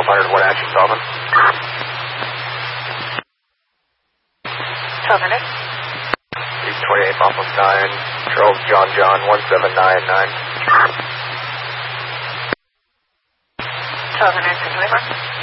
1200, what action, Sullivan? 1200. 28 Bravo 9, Charles John 1799. 1200, 624.